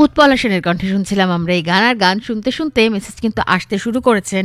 উৎপলা সেনের কণ্ঠে শুনছিলাম আমরা এই গান। আর গান শুনতে শুনতে মেসেজ কিন্তু আসতে শুরু করেছে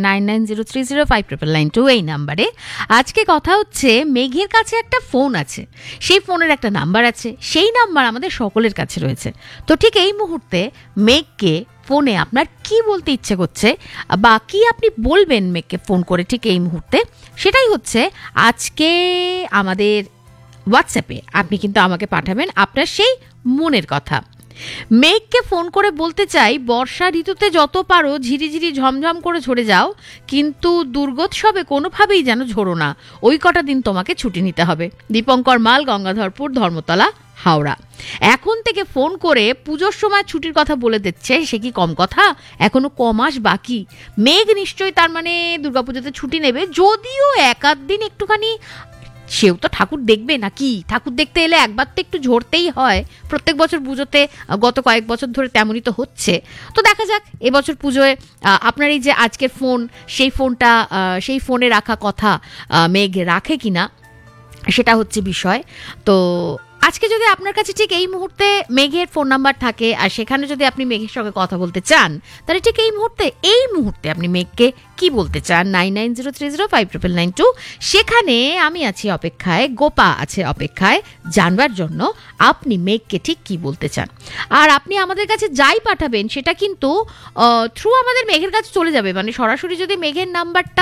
9903059992 এই নাম্বারে। আজকে কথা হচ্ছে মেঘের কাছে একটা ফোন আছে, সেই ফোনের একটা নাম্বার আছে, সেই নাম্বার আমাদের সকলের কাছে রয়েছে। তো ঠিক এই মুহূর্তে মেঘকে ফোনে আপনার কি বলতে ইচ্ছে করছে বা কি আপনি বলবেন মেঘকে ফোন করে ঠিক এই মুহূর্তে, সেটাই হচ্ছে আজকে আমাদের হোয়াটসঅ্যাপে আপনি কিন্তু আমাকে পাঠাবেন আপনার সেই মনের কথা। মেঘকে ফোন করে বলতে চাই, বর্ষা ঋতুতে যত পারো ঝিরিঝিরি ঝমঝম করে ঝরে যাও, কিন্তু দুর্গোৎসবে কোনোভাবেই যেন ঝরো না, ওই কটা দিন তোমাকে ছুটি নিতে হবে। দীপঙ্কর মাল, গঙ্গাধরপুর, ধর্মতলা, হাওড়া। এখন থেকে ফোন করে পুজোর সময় ছুটির কথা বলে দিচ্ছে, সে কি কম কথা? এখনো কমাস বাকি। মেঘ নিশ্চয়ই তার মানে দুর্গাপুজোতে ছুটি নেবে, যদিও এক আধ দিন একটুখানি, সেও তো ঠাকুর দেখবে নাকি? ঠাকুর দেখতে এলে একবার তো একটু ঝরতেই হয়। প্রত্যেক বছর পুজোতে গত কয়েক বছর ধরে তেমনই তো হচ্ছে। তো দেখা যাক এবছর পুজোয় আপনার এই যে আজকের ফোন, সেই ফোনটা, সেই ফোনে রাখা কথা মেঘ রাখে কিনা, সেটা হচ্ছে বিষয়। তো আজকে যদি আপনার কাছে ঠিক এই মুহূর্তে মেঘের ফোন নাম্বার থাকে আর সেখানে যদি আপনি মেঘের সঙ্গে কথা বলতে চান, তাহলে ঠিক এই মুহূর্তে আপনি মেঘকে কি বলতে চান 9903059992, সেখানে আমি আছি অপেক্ষায়, গোপা আছে অপেক্ষায় জানবার জন্য আপনি মেঘকে ঠিক কি বলতে চান। আর আপনি আমাদের কাছে যাই পাঠাবেন সেটা কিন্তু থ্রু আমাদের মেঘের কাছে চলে যাবে। মানে সরাসরি যদি মেঘের নাম্বারটা,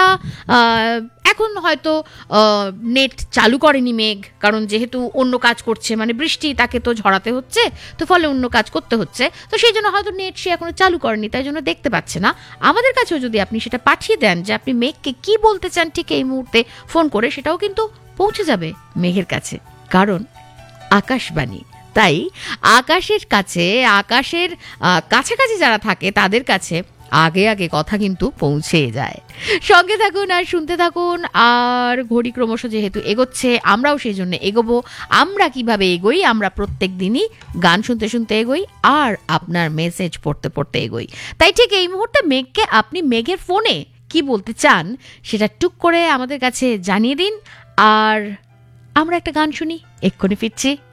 এখন হয়তো নেট চালু করেনি মেঘ, কারণ যেহেতু অন্য কাজ করছে, মানে বৃষ্টি, তাকে তো ঝরাতে হচ্ছে, তো ফলে অন্য কাজ করতে হচ্ছে, তো সেই জন্য হয়তো নেট সে এখনো চালু করেনি, তাই জন্য দেখতে পাচ্ছে না। আমাদের কাছেও যদি আপনি সেটা পাঠিয়ে দেন যে আপনি মেঘকে কি বলতে চান ঠিক এই মুহূর্তে ফোন করে, সেটাও কিন্তু পৌঁছে যাবে মেঘের কাছে, কারণ আকাশবাণী। তাই আকাশের কাছে, আকাশের কাছাকাছি যারা থাকে তাদের কাছে আগে আগে কথা কিন্তু পৌঁছে যায়। সঙ্গে থাকুন আর শুনতে থাকুন। আর ঘড়ি ক্রমশ যেহেতু এগোচ্ছে, আমরাও সেই জন্য এগোবো। আমরা কিভাবে এগোই? আমরা প্রত্যেক দিনই গান শুনতে শুনতে এগোই আর আপনার মেসেজ পড়তে পড়তে এগোই। তাই ঠিক এই মুহূর্তে মেঘকে আপনি মেঘের ফোনে কি বলতে চান সেটা টুক করে আমাদের কাছে জানিয়ে দিন। আর আমরা একটা গান শুনি, এক্ষুনি ফিরছি।